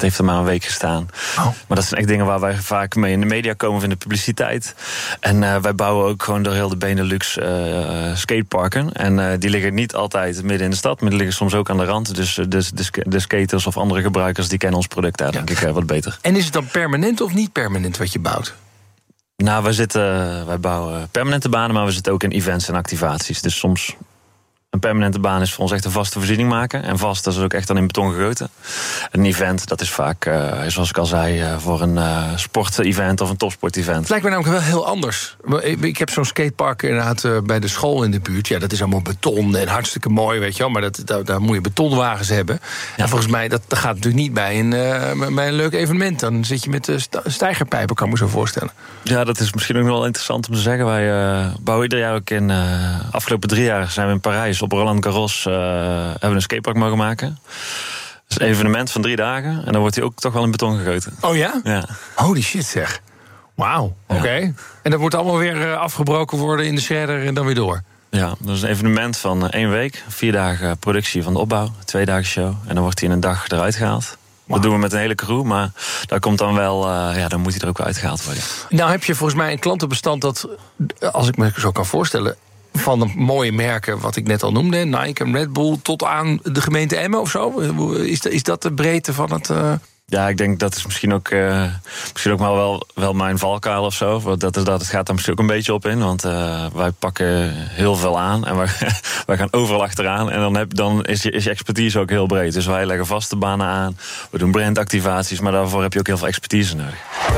heeft er maar een week gestaan. Oh. Maar dat zijn echt dingen waar wij vaak mee in de media komen of in de publiciteit. En wij bouwen ook gewoon door heel de Benelux skateparken. En die liggen niet altijd midden in de stad, maar die liggen soms ook aan de rand. Dus de skaters of andere gebruikers die kennen ons product daar denk ik wat beter. En is het dan permanent of niet permanent wat je bouwt? Nou, wij bouwen permanente banen, maar we zitten ook in events en activaties. Dus soms een permanente baan is voor ons echt een vaste voorziening maken. En vast, dat is ook echt dan in beton gegoten. Een event, dat is vaak, zoals ik al zei, voor een sport-event of een topsport-event. Het lijkt me namelijk wel heel anders. Ik heb zo'n skatepark inderdaad bij de school in de buurt. Ja, dat is allemaal beton en hartstikke mooi, weet je wel. Maar daar moet je betonwagens hebben. Ja. En volgens mij, dat gaat natuurlijk niet bij een leuk evenement. Dan zit je met steigerpijpen, kan ik me zo voorstellen. Ja, dat is misschien ook wel interessant om te zeggen. Wij bouwen ieder jaar ook afgelopen 3 jaar zijn we in Parijs op Roland Garros hebben we een skatepark mogen maken. Dat is een evenement van 3 dagen. En dan wordt hij ook toch wel in beton gegoten. Oh ja? Ja. Holy shit zeg. Wauw, oké. En dat wordt allemaal weer afgebroken worden in de shredder en dan weer door? Ja, dat is een evenement van 1 week. 4 dagen productie van de opbouw. 2 dagen show. En dan wordt hij in een dag eruit gehaald. Wow. Dat doen we met een hele crew, maar daar komt dan wel, dan moet hij er ook wel uitgehaald worden. Nou heb je volgens mij een klantenbestand dat, als ik me zo kan voorstellen, van de mooie merken, wat ik net al noemde, Nike en Red Bull, tot aan de gemeente Emmen of zo? Is dat de breedte van het? Ja, ik denk dat is misschien ook wel mijn valkuil of zo. Dat gaat daar misschien ook een beetje op in. Want wij pakken heel veel aan en wij gaan overal achteraan. En dan is je expertise ook heel breed. Dus wij leggen vaste banen aan. We doen brandactivaties, maar daarvoor heb je ook heel veel expertise nodig.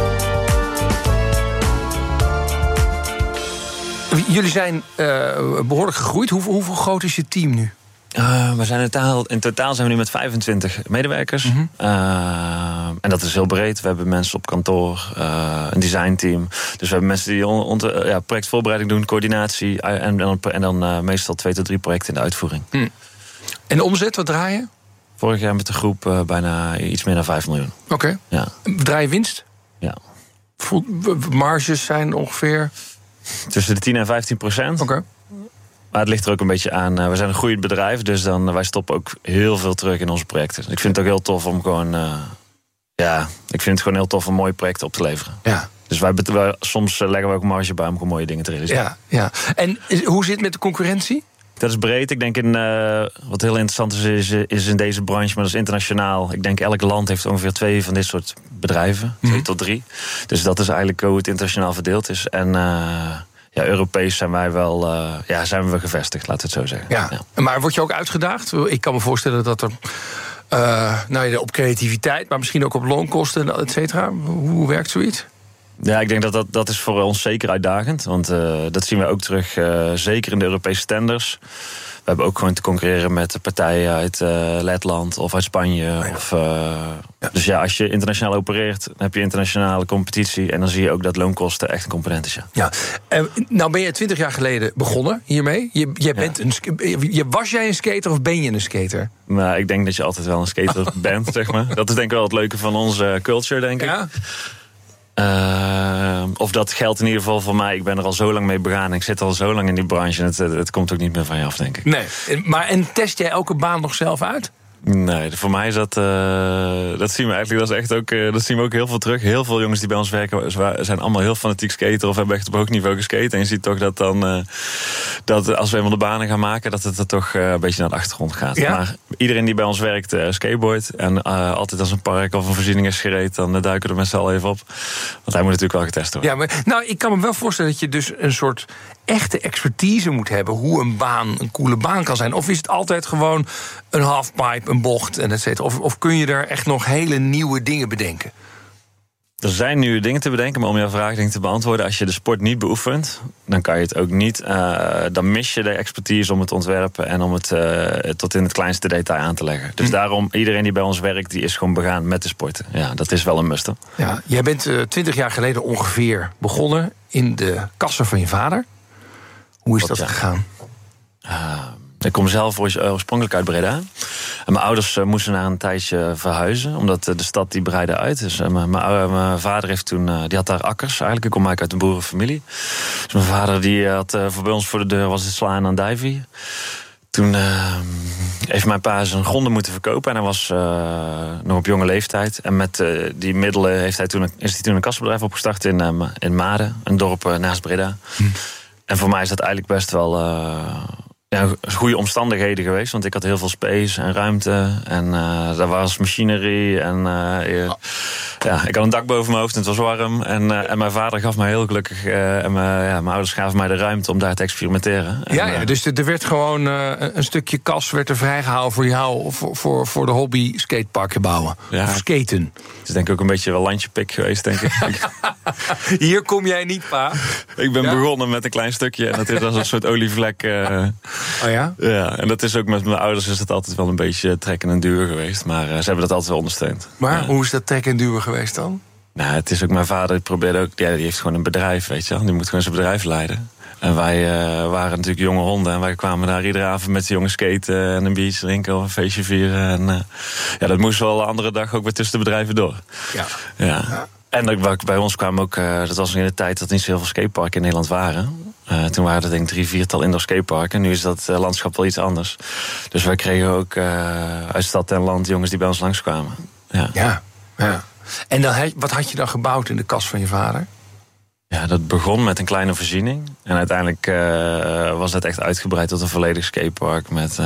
Jullie zijn behoorlijk gegroeid. Hoeveel groot is je team nu? We zijn in totaal zijn we nu met 25 medewerkers. Mm-hmm. En dat is heel breed. We hebben mensen op kantoor, een designteam. Dus we hebben mensen die projectvoorbereiding doen, coördinatie en dan meestal 2 tot 3 projecten in de uitvoering. En de omzet, wat draai je? Vorig jaar met de groep bijna iets meer dan 5 miljoen. Oké. Ja. Draai je winst? Ja. Marges zijn ongeveer tussen de 10 en 15%. Oké. Maar het ligt er ook een beetje aan. We zijn een groeiend bedrijf, dus wij stoppen ook heel veel terug in onze projecten. Ik vind het ook heel tof om gewoon. Ik vind het gewoon heel tof om mooie projecten op te leveren. Ja. Dus soms leggen we ook marge bij om mooie dingen te realiseren. Ja. En hoe zit het met de concurrentie? Dat is breed. Ik denk wat heel interessant is in deze branche, maar dat is internationaal. Ik denk elk land heeft ongeveer 2 van dit soort bedrijven. 2 tot 3. Dus dat is eigenlijk hoe het internationaal verdeeld is. En Europees zijn wij wel zijn we gevestigd, laten we het zo zeggen. Ja. Maar word je ook uitgedaagd? Ik kan me voorstellen dat er op creativiteit, maar misschien ook op loonkosten, et cetera. Hoe werkt zoiets? Ja, ik denk dat is voor ons zeker uitdagend. Want dat zien we ook terug, zeker in de Europese tenders. We hebben ook gewoon te concurreren met partijen uit Letland of uit Spanje. Dus als je internationaal opereert, dan heb je internationale competitie. En dan zie je ook dat loonkosten echt een component is. Ja. Nou ben je 20 jaar geleden begonnen hiermee. Was jij een skater of ben je een skater? Nou, ik denk dat je altijd wel een skater bent, zeg maar. Dat is denk ik wel het leuke van onze culture, denk ik. Ja. Of dat geldt in ieder geval voor mij. Ik ben er al zo lang mee begaan. Ik zit al zo lang in die branche. En het komt ook niet meer van je af, denk ik. Nee, en test jij elke baan nog zelf uit? Nee, voor mij is dat zien we eigenlijk. Dat is echt ook, dat zien we ook heel veel terug. Heel veel jongens die bij ons werken zijn allemaal heel fanatiek skater of hebben echt op hoog niveau geskate. En je ziet toch dat dan dat als we eenmaal de banen gaan maken, dat het er toch een beetje naar de achtergrond gaat. Ja? Maar iedereen die bij ons werkt skateboard en altijd als een park of een voorziening is gereed, dan duiken we er met z'n allen even op. Want hij moet natuurlijk wel getest worden. Ja, maar ik kan me wel voorstellen dat je dus een soort echte expertise moet hebben hoe een coole baan kan zijn. Of is het altijd gewoon een halfpipe, een bocht en et cetera? Of kun je er echt nog hele nieuwe dingen bedenken? Er zijn nieuwe dingen te bedenken, maar om jouw vraag denk ik te beantwoorden, als je de sport niet beoefent, dan kan je het ook niet. Dan mis je de expertise om het ontwerpen en om het tot in het kleinste detail aan te leggen. Dus daarom, iedereen die bij ons werkt, die is gewoon begaan met de sporten. Ja, dat is wel een must. Ja, jij bent 20 jaar geleden ongeveer begonnen in de kassen van je vader. Hoe is dat gegaan? Ik kom zelf oorspronkelijk uit Breda. En mijn ouders moesten na een tijdje verhuizen, omdat de stad die breidde uit. Dus mijn vader heeft die had daar akkers eigenlijk. Ik kom eigenlijk uit een boerenfamilie. Dus mijn vader die had bij ons voor de deur was het slaan aan Divey. Toen heeft mijn pa zijn gronden moeten verkopen. En hij was nog op jonge leeftijd. En met die middelen is hij toen een kassenbedrijf opgestart in Maden. Een dorp naast Breda. En voor mij is dat eigenlijk best wel goede omstandigheden geweest. Want ik had heel veel space en ruimte. En daar was machinerie. En ik had een dak boven mijn hoofd en het was warm. En mijn vader gaf mij heel gelukkig. En mijn ouders gaven mij de ruimte om daar te experimenteren. Dus er werd gewoon een stukje kas werd er vrijgehouden voor jou. Voor de hobby skateparken bouwen. Ja, of skaten. Het is denk ik ook een beetje wel landjepik geweest, denk ik. Hier kom jij niet, pa. Ik ben begonnen met een klein stukje. En dat is als een soort olievlek. Oh ja? Ja, en dat is ook met mijn ouders is het altijd wel een beetje trekken en duwen geweest. Maar ze hebben dat altijd wel ondersteund. Maar hoe is dat trekken en duwen geweest dan? Nou, het is ook mijn vader, die probeerde ook. Ja, die heeft gewoon een bedrijf, weet je wel. Die moet gewoon zijn bedrijf leiden. En wij waren natuurlijk jonge honden. En wij kwamen daar iedere avond met de jongens skaten en een biertje drinken of een feestje vieren. En dat moest wel de andere dag ook weer tussen de bedrijven door. Ja. En bij ons kwam ook, dat was in de tijd dat niet zo heel veel skateparken in Nederland waren. Toen waren er denk ik 3-4 indoor skateparken. Nu is dat landschap wel iets anders. Dus wij kregen ook uit stad en land jongens die bij ons langskwamen. Ja. En dan, wat had je dan gebouwd in de kas van je vader? Ja, dat begon met een kleine voorziening. En uiteindelijk was het echt uitgebreid tot een volledig skatepark met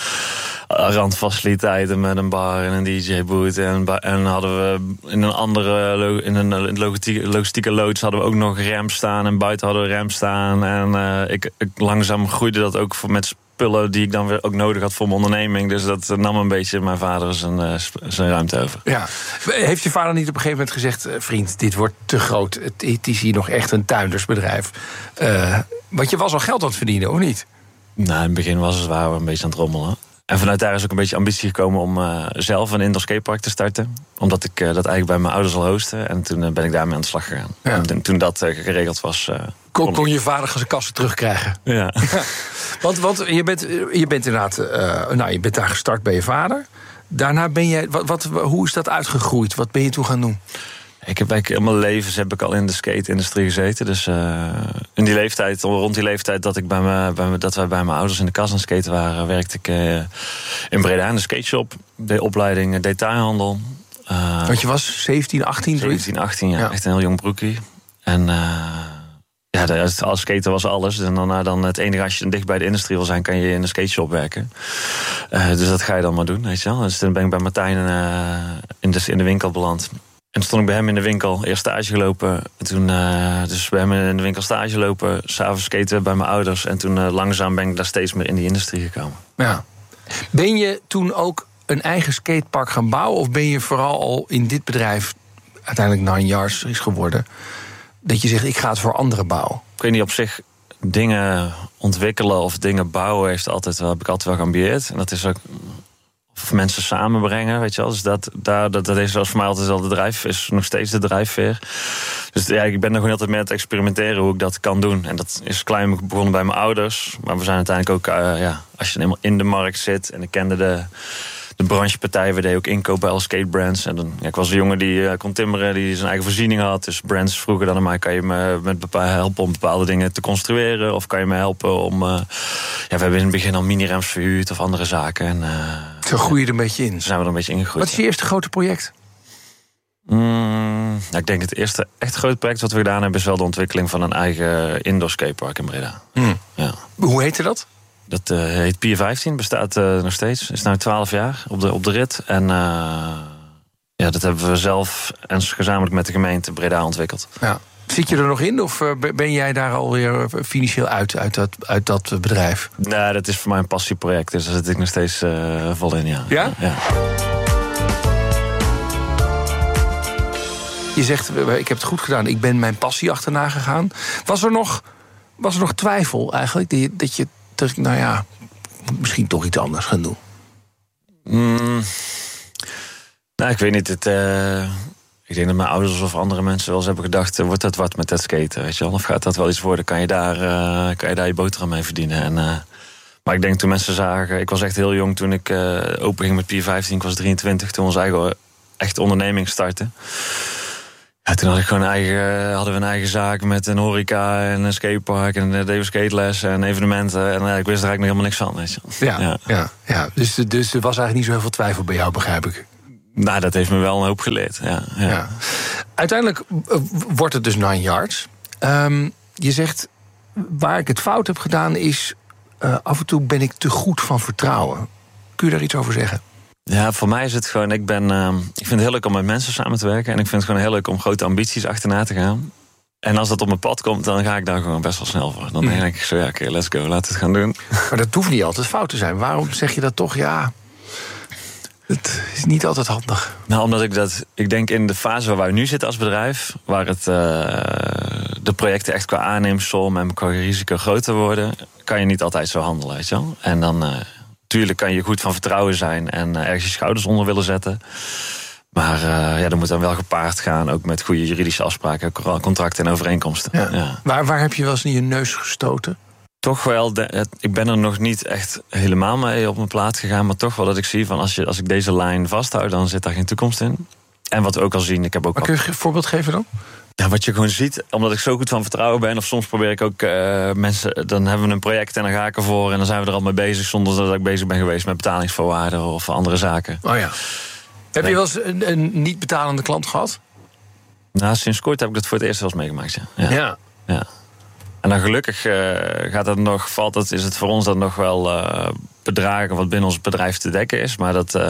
randfaciliteiten met een bar en een DJ-boot. En hadden we in een andere logistieke loods hadden we ook nog rem staan. En buiten hadden we rem staan. En ik langzaam groeide dat ook met spullen die ik dan weer ook nodig had voor mijn onderneming. Dus dat nam een beetje mijn vader zijn ruimte over. Ja. Heeft je vader niet op een gegeven moment gezegd, vriend, dit wordt te groot. Het is hier nog echt een tuindersbedrijf. Want je was al geld aan het verdienen, of niet? Nou, in het begin waren we een beetje aan het rommelen. En vanuit daar is ook een beetje ambitie gekomen om zelf een indoor skatepark te starten. Omdat ik dat eigenlijk bij mijn ouders al hostte. En toen ben ik daarmee aan de slag gegaan. Ja. En toen dat geregeld was... Kon je vader zijn kassen terugkrijgen? Ja. Want je bent inderdaad... je bent daar gestart bij je vader. Daarna ben je... hoe is dat uitgegroeid? Wat ben je toen gaan doen? Ik heb eigenlijk in mijn leven heb ik al in de skate-industrie gezeten. Dus in die leeftijd, rond die leeftijd dat wij bij mijn ouders in de kas aan het skaten waren, werkte ik in Breda in de skateshop. Deed opleiding detailhandel. Want je was 17, 18? 17, 18, ja. Echt een heel jong broekie. En als skater was alles. En dan het enige, als je dicht bij de industrie wil zijn, kan je in een skateshop werken. Dus dat ga je dan maar doen, weet je wel. Dus toen ben ik bij Martijn in de winkel beland. En stond ik bij hem in de winkel, eerst stage gelopen. En toen dus bij hem in de winkel stage lopen, 's avonds skaten bij mijn ouders. En toen langzaam ben ik daar steeds meer in die industrie gekomen. Ja. Ben je toen ook een eigen skatepark gaan bouwen? Of ben je vooral al in dit bedrijf, uiteindelijk 9 Yards is geworden, dat je zegt, ik ga het voor anderen bouwen? Ik weet niet, op zich dingen ontwikkelen of dingen bouwen heb ik altijd wel geambieerd. En dat is ook... Of mensen samenbrengen, weet je wel. Dus dat is zoals voor mij altijd wel de drijf, is nog steeds de drijfveer. Dus ja, ik ben er gewoon altijd mee aan het experimenteren hoe ik dat kan doen. En dat is klein begonnen bij mijn ouders. Maar we zijn uiteindelijk ook, als je eenmaal in de markt zit. En ik kende de branchepartij, we deden ook inkoop bij alle skatebrands. En dan, ik was een jongen die kon timmeren, die zijn eigen voorziening had. Dus brands vroegen dan aan mij, kan je me helpen om bepaalde dingen te construeren? Of kan je me helpen om... we hebben in het begin al mini-rems verhuurd of andere zaken. En, zo groei je er een beetje in. Zo zijn we er een beetje ingegroeid. Wat is je eerste grote project? Ik denk het eerste echt grote project wat we gedaan hebben is wel de ontwikkeling van een eigen indoor skatepark in Breda. Ja. Hoe heette dat? Dat heet Pier 15, bestaat nog steeds. Is nu 12 jaar op de rit. En dat hebben we zelf en gezamenlijk met de gemeente Breda ontwikkeld. Ja. Zit je er nog in of ben jij daar alweer financieel uit dat bedrijf? Nee, dat is voor mij een passieproject, dus daar zit ik nog steeds vol in, ja. Ja? Ja. Je zegt, ik heb het goed gedaan, ik ben mijn passie achterna gegaan. Was er nog twijfel eigenlijk? Dat je dacht, misschien toch iets anders gaan doen? Ik weet niet. Ik denk dat mijn ouders of andere mensen wel eens hebben gedacht, wordt dat wat met dat skaten, weet je wel? Of gaat dat wel iets worden? Kan je daar je boterham mee verdienen? Maar ik denk toen mensen zagen... Ik was echt heel jong toen ik open ging met Pier 15. Ik was 23 toen onze eigen echte onderneming startte. Ja, toen hadden we een eigen zaak met een horeca en een skatepark en deden we skateles en evenementen. En ik wist er eigenlijk nog helemaal niks van. Weet je. Ja. Dus er was eigenlijk niet zo heel veel twijfel bij jou, begrijp ik. Nou, dat heeft me wel een hoop geleerd. Ja. Uiteindelijk wordt het dus 9 yards. Je zegt, waar ik het fout heb gedaan is, af en toe ben ik te goed van vertrouwen. Kun je daar iets over zeggen? Ja, voor mij is het gewoon, ik vind het heel leuk om met mensen samen te werken. En ik vind het gewoon heel leuk om grote ambities achterna te gaan. En als dat op mijn pad komt, dan ga ik daar gewoon best wel snel voor. Dan denk ik zo, oké, let's go, laten we het gaan doen. Maar dat hoeft niet altijd fout te zijn. Waarom zeg je dat toch? Ja, het is niet altijd handig. Nou, omdat ik denk in de fase waar wij nu zitten als bedrijf, waar de projecten echt qua aanneemsom en qua risico groter worden, kan je niet altijd zo handelen, weet je wel. En dan, natuurlijk kan je goed van vertrouwen zijn en ergens je schouders onder willen zetten. Maar dat moet dan wel gepaard gaan, ook met goede juridische afspraken, contracten en overeenkomsten. Ja. Waar heb je wel eens in je neus gestoten? Toch wel, ik ben er nog niet echt helemaal mee op mijn plaats gegaan, maar toch wel dat ik zie van als ik deze lijn vasthoud, dan zit daar geen toekomst in. En wat we ook al zien, ik heb ook. Maar kun je een voorbeeld geven dan? Ja, wat je gewoon ziet, omdat ik zo goed van vertrouwen ben, of soms probeer ik ook mensen, dan hebben we een project en dan ga ik ervoor en dan zijn we er al mee bezig zonder dat ik bezig ben geweest met betalingsvoorwaarden of andere zaken. Oh ja. Heb je wel eens een niet betalende klant gehad? Nou, sinds kort heb ik dat voor het eerst wel eens meegemaakt. Ja. En dan gelukkig is het voor ons dan nog wel bedragen wat binnen ons bedrijf te dekken is. Maar dat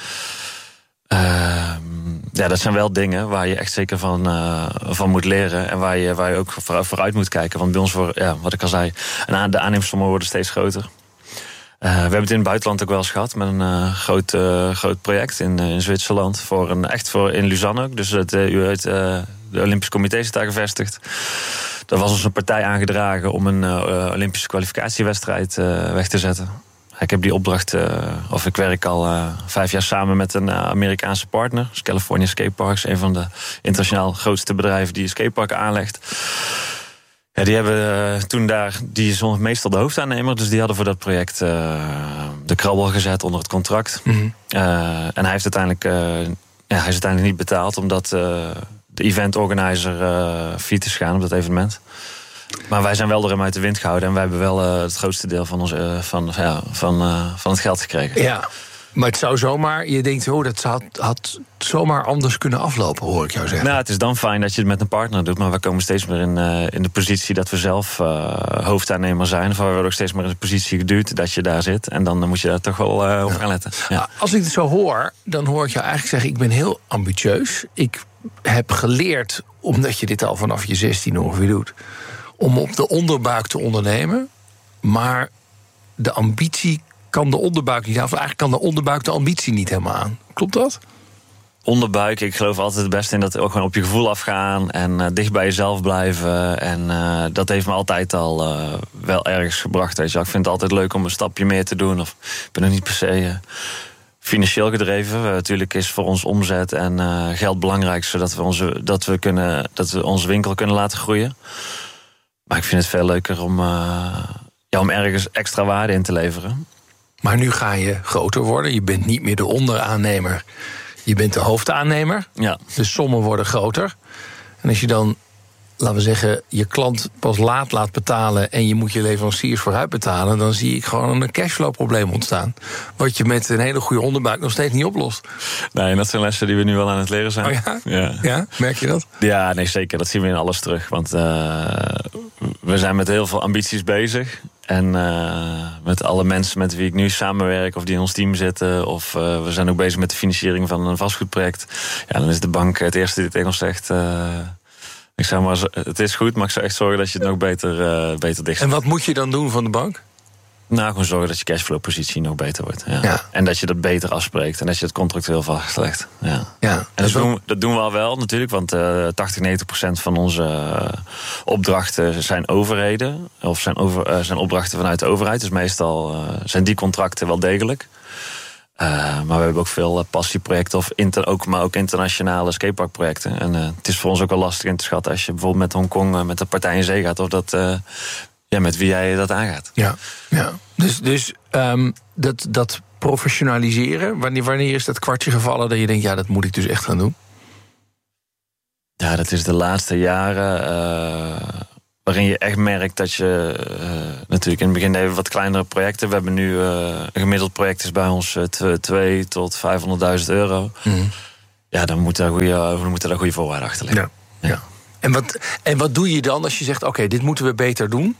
zijn wel dingen waar je echt zeker van moet leren. En waar je ook vooruit moet kijken. Want bij ons, wat ik al zei, de aannemersommen worden steeds groter. We hebben het in het buitenland ook wel eens gehad met een groot project in Zwitserland. In Lausanne ook. Dus de Olympisch Comité zit daar gevestigd. Er was ons een partij aangedragen om een Olympische kwalificatiewedstrijd weg te zetten. Ik heb die opdracht, ik werk al 5 jaar samen met een Amerikaanse partner. Dus California Skateparks, een van de internationaal grootste bedrijven die skateparken aanlegt. Ja, die hebben die is meestal de hoofdaannemer, dus die hadden voor dat project de krabbel gezet onder het contract. Mm-hmm. En hij is uiteindelijk niet betaald, omdat de event organizer failliet is gegaan op dat evenement. Maar wij zijn wel door hem uit de wind gehouden en wij hebben wel het grootste deel van het geld gekregen. Ja. Maar het zou zomaar, je denkt, dat had zomaar anders kunnen aflopen, hoor ik jou zeggen. Nou, het is dan fijn dat je het met een partner doet, maar we komen steeds meer in de positie dat we zelf hoofdaannemer zijn. Of we worden ook steeds meer in de positie geduwd dat je daar zit. En dan moet je daar toch wel op gaan letten. Ja. Als ik het zo hoor, dan hoor ik jou eigenlijk zeggen, ik ben heel ambitieus. Ik heb geleerd, omdat je dit al vanaf je 16 ongeveer doet, om op de onderbuik te ondernemen. Maar de ambitie kan de onderbuik niet aan. Of eigenlijk kan de onderbuik de ambitie niet helemaal aan. Klopt dat? Onderbuik, ik geloof altijd het beste in dat ook gewoon op je gevoel afgaan en dicht bij jezelf blijven. En dat heeft me altijd al wel ergens gebracht. Weet je. Ik vind het altijd leuk om een stapje meer te doen. Of ik ben nog niet per se financieel gedreven. Natuurlijk is voor ons omzet en geld belangrijk, zodat we onze winkel kunnen laten groeien. Maar ik vind het veel leuker om ergens extra waarde in te leveren. Maar nu ga je groter worden. Je bent niet meer de onderaannemer. Je bent de hoofdaannemer. Ja. De sommen worden groter. En als je dan, laten we zeggen, je klant pas laat betalen en je moet je leveranciers vooruit betalen, dan zie ik gewoon een cashflow-probleem ontstaan. Wat je met een hele goede onderbuik nog steeds niet oplost. Nee, en dat zijn lessen die we nu wel aan het leren zijn. Oh ja? Ja, merk je dat? Ja, nee, zeker. Dat zien we in alles terug. Want we zijn met heel veel ambities bezig. En met alle mensen met wie ik nu samenwerk, of die in ons team zitten, of we zijn ook bezig met de financiering van een vastgoedproject. Ja, dan is de bank het eerste die tegen ons zegt, ik zeg maar, het is goed, maar ik zou echt zorgen dat je het nog beter dicht. En wat moet je dan doen van de bank? Nou, gewoon zorgen dat je cashflow-positie nog beter wordt. Ja. En dat je dat beter afspreekt en dat je het contractueel vastlegt. Ja. En dat doen we al wel natuurlijk, want 80-90% van onze opdrachten zijn overheden. Of zijn opdrachten vanuit de overheid. Dus meestal zijn die contracten wel degelijk. Maar we hebben ook veel passieprojecten, maar ook internationale skateparkprojecten. En het is voor ons ook wel lastig in te schatten als je bijvoorbeeld met Hongkong met de partij in zee gaat, of dat met wie jij dat aangaat. Ja. Dus dat professionaliseren, wanneer is dat kwartje gevallen dat je denkt, ja, dat moet ik dus echt gaan doen? Ja, dat is de laatste jaren waarin je echt merkt dat je natuurlijk in het begin even wat kleinere projecten. We hebben nu een gemiddeld project is bij ons 2 tot 500.000 euro. Ja, dan moeten daar goede voorwaarden achter liggen. Ja. En wat doe je dan als je zegt, oké, dit moeten we beter doen?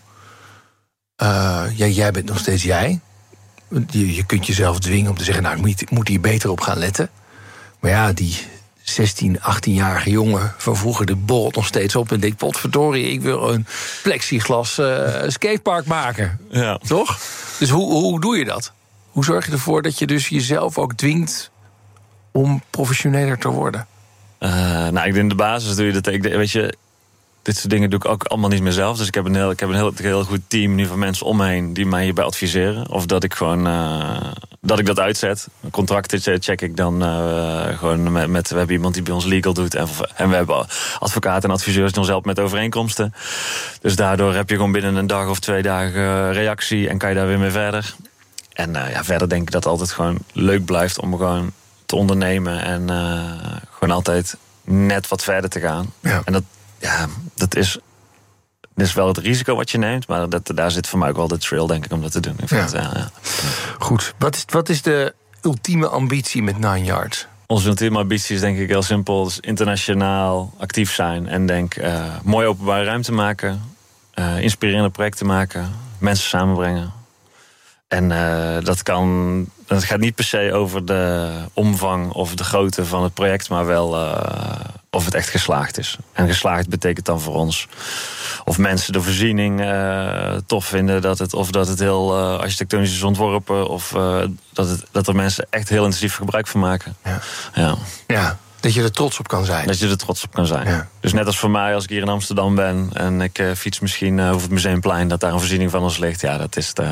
Jij bent nog steeds jij. Je kunt jezelf dwingen om te zeggen, nou, ik moet hier beter op gaan letten. Maar ja, die 16, 18-jarige jongen van vroeger, de borrelt nog steeds op en denkt, potverdorie, ik wil een plexiglas skatepark maken. Ja. Toch? Dus hoe doe je dat? Hoe zorg je ervoor dat je dus jezelf ook dwingt om professioneler te worden? Nou, ik denk de basis doe je dat. Weet je, dit soort dingen doe ik ook allemaal niet meer zelf. Dus ik heb een heel goed team nu van mensen om me heen die mij hierbij adviseren. Of dat ik gewoon dat uitzet. Contracten check ik dan gewoon met. We hebben iemand die bij ons legal doet. En we hebben advocaten en adviseurs die ons helpen met overeenkomsten. Dus daardoor heb je gewoon binnen een dag of 2 dagen reactie en kan je daar weer mee verder. En verder denk ik dat het altijd gewoon leuk blijft om gewoon te ondernemen en gewoon altijd net wat verder te gaan. Ja. En dat is wel het risico wat je neemt, maar daar zit voor mij ook wel de thrill, denk ik, om dat te doen. Goed. Wat is de ultieme ambitie met 9 Yards? Onze ultieme ambitie is denk ik heel simpel. Dus internationaal actief zijn en mooie openbare ruimte maken, inspirerende projecten maken, mensen samenbrengen. En dat gaat niet per se over de omvang of de grootte van het project, maar wel of het echt geslaagd is. En geslaagd betekent dan voor ons of mensen de voorziening tof vinden, dat het heel architectonisch is ontworpen, of dat er mensen echt heel intensief gebruik van maken. Ja. Dat je er trots op kan zijn. Dat je er trots op kan zijn. Ja. Dus net als voor mij, als ik hier in Amsterdam ben en ik fiets misschien over het Museumplein, dat daar een voorziening van ons ligt. Ja,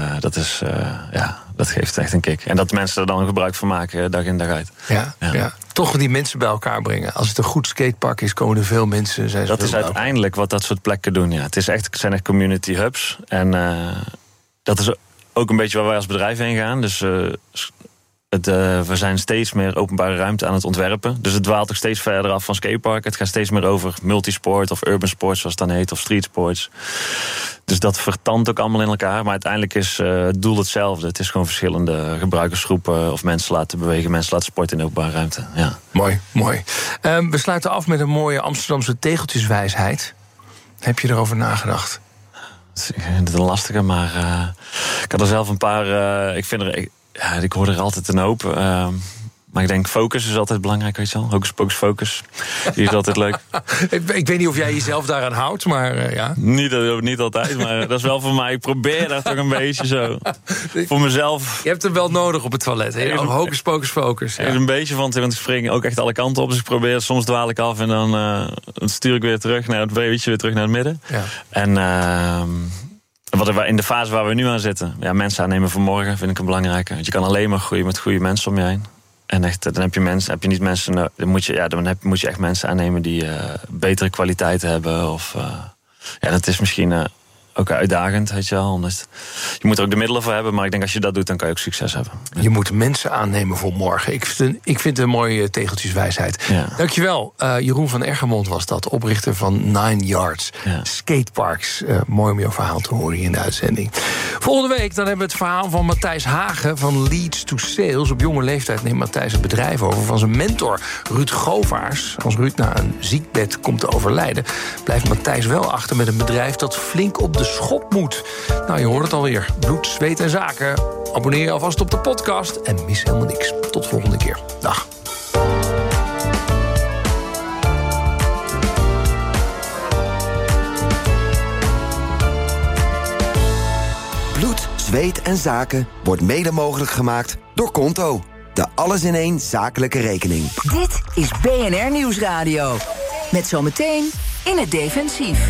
dat geeft echt een kick. En dat mensen er dan gebruik van maken, dag in dag uit. Ja. Toch die mensen bij elkaar brengen. Als het een goed skatepark is, komen er veel mensen. Dat is uiteindelijk wat dat soort plekken doen. Ja. Het zijn echt community hubs. En dat is ook een beetje waar wij als bedrijf heen gaan. Dus we zijn steeds meer openbare ruimte aan het ontwerpen. Dus het dwaalt ook steeds verder af van skatepark. Het gaat steeds meer over multisport of urban sports, zoals het dan heet, of street sports. Dus dat vertandt ook allemaal in elkaar. Maar uiteindelijk is het doel hetzelfde. Het is gewoon verschillende gebruikersgroepen of mensen laten bewegen, mensen laten sporten in de openbare ruimte. Ja. Mooi. We sluiten af met een mooie Amsterdamse tegeltjeswijsheid. Heb je erover nagedacht? Dat is een lastige, maar ik had er zelf een paar. Ik hoor er altijd een hoop. Maar ik denk, focus is altijd belangrijk, weet je wel. Hocus pocus focus. Die is altijd leuk. Ik weet niet of jij jezelf daaraan houdt, maar ja. Niet altijd, maar dat is wel voor mij. Ik probeer dat toch een beetje zo. Voor mezelf. Je hebt hem wel nodig op het toilet. Hocus pocus focus. Er is een beetje van, want ik spring ook echt alle kanten op. Dus ik probeer, soms dwaal ik af en dan stuur ik weer terug naar het midden. Ja. En in de fase waar we nu aan zitten, mensen aannemen voor morgen vind ik een belangrijke. Want je kan alleen maar groeien met goede mensen om je heen. En echt, dan moet je echt mensen aannemen die betere kwaliteit hebben. Of dat is misschien ook uitdagend, weet je wel. Omdat je moet er ook de middelen voor hebben, maar ik denk als je dat doet, dan kan je ook succes hebben. Ja. Je moet mensen aannemen voor morgen. Ik vind het een mooie tegeltjeswijsheid. Ja. Dankjewel. Jeroen van Eggermond was dat, oprichter van 9 Yards. Ja. Skateparks. Mooi om jouw verhaal te horen hier in de uitzending. Volgende week dan hebben we het verhaal van Matthijs Hagen van Leads to Sales. Op jonge leeftijd neemt Matthijs het bedrijf over van zijn mentor Ruud Govaars. Als Ruud na een ziekbed komt te overlijden, blijft Matthijs wel achter met een bedrijf dat flink op de schop moet. Nou, je hoort het alweer. Bloed, zweet en zaken. Abonneer je alvast op de podcast en mis helemaal niks. Tot volgende keer. Dag. Bloed, zweet en zaken wordt mede mogelijk gemaakt door Konto. De alles-in-één zakelijke rekening. Dit is BNR Nieuwsradio. Met zometeen In het Defensief.